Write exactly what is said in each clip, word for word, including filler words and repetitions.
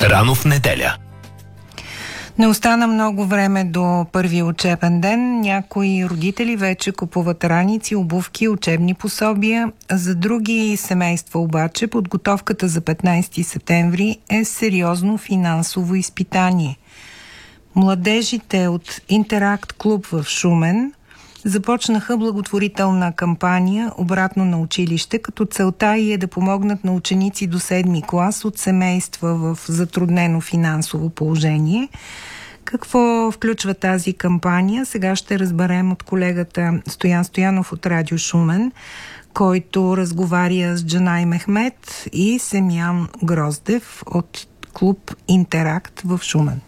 Рано в неделя. Не остана много време до първия учебен ден. Някои родители вече купуват раници, обувки, учебни пособия. За други семейства обаче подготовката за петнайсети септември е сериозно финансово изпитание. Младежите от Интеракт клуб в Шумен започнаха благотворителна кампания обратно на училище, като целта ѝ е да помогнат на ученици до седми клас от семейства в затруднено финансово положение. Какво включва тази кампания? Сега ще разберем от колегата Стоян Стоянов от Радио Шумен, който разговаря с Джанай Мехмет и Семян Гроздев от клуб Интеракт в Шумен.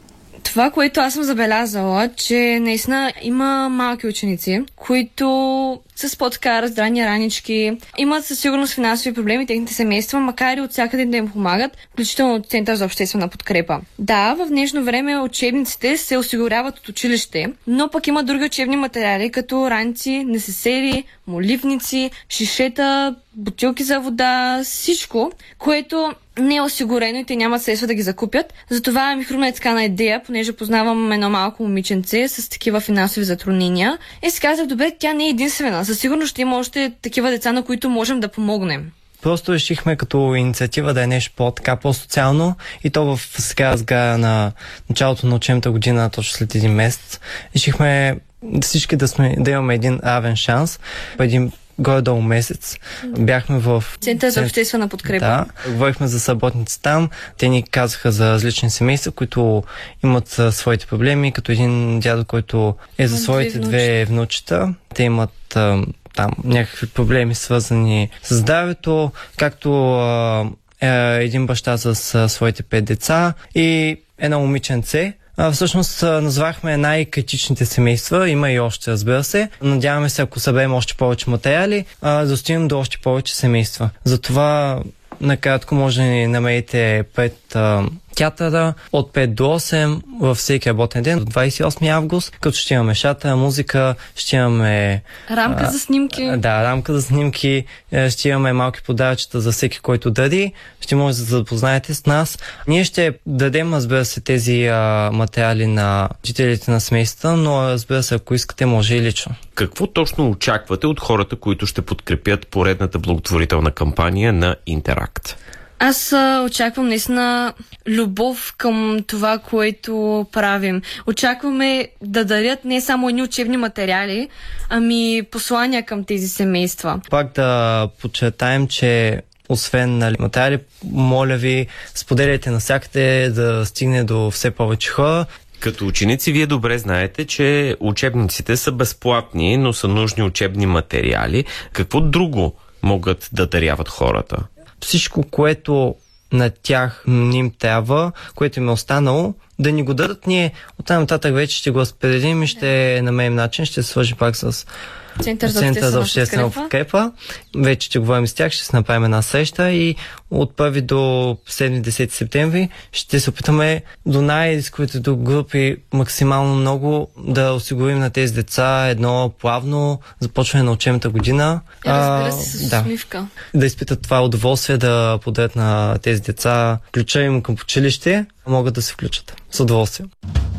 Това, което аз съм забелязала, че наистина има малки ученици, които с по-така раздрани ранички, имат със сигурност финансови проблеми, техните семейства, макар и от всякъде да им помагат, включително от Център за обществена подкрепа. Да, в днешно време учебниците се осигуряват от училище, но пък има други учебни материали, като раници, несесери, моливници, шишета, бутилки за вода, всичко, което не е осигурено и те нямат средства да ги закупят. Затова ми хрумна така на идея, понеже познавам едно малко момиченце с такива финансови затруднения. И си казах, добре, тя не е единствена. Със сигурност ще има още такива деца, на които можем да помогнем. Просто решихме като инициатива да е нещо по-така по-социално и то в сега разгара на началото на учебната година, точно след един месец. Решихме всички да, сме, да имаме един равен шанс. Един горе-долу месец бяхме в Център за обществена подкрепа. Да, говорихме за съботници там. Те ни казаха за различни семейства, които имат а, своите проблеми, като един дядо, който е за своите две внучета. Те имат а, там някакви проблеми, свързани с здравето, както а, е, един баща с а, своите пет деца и едно момиченце. А, всъщност назвахме най-критичните семейства, има и още, разбира се. Надяваме се, ако съберем още повече материали, а, да достигнем до още повече семейства. Затова накратко може да ни намерите пред а, театъра от пет до осем във всеки работен ден до двайсет и осми август, като ще имаме шата, музика, ще имаме рамка а, за снимки. Да, рамка за снимки, ще имаме малки подаръчета за всеки, който дари, ще може да запознаете с нас. Ние ще дадем, разбира се, тези а, материали на жителите на семействата, но разбира се, ако искате, може и лично. Какво точно очаквате от хората, които ще подкрепят поредната благотворителна кампания на Интеракт? Аз а, очаквам наистина любов към това, което правим. Очакваме да дарят не само едни учебни материали, ами послания към тези семейства. Пак да подчертаем, че освен нали, материали, моля ви, споделяйте навсякъде да стигне до все повече хора. Като ученици вие добре знаете, че учебниците са безплатни, но са нужни учебни материали. Какво друго могат да даряват хората? Всичко, което на тях не им трябва, което им е останало, да ни го дадат, ние оттам нататък вече ще го разпределим и ще намерим начин, ще се свържи пак с Център за Център за обществена подкрепа. Вече ще говорим с тях, ще се направим една среща и от първи до седми-десети септември ще се опитаме до най-рисковите до групи максимално много да осигурим на тези деца едно плавно започване на учебната година. Разбира се, с да, усмивка. Да изпитат това удоволствие да подарят на тези деца ключа им към училище, могат да се включат с удоволствие.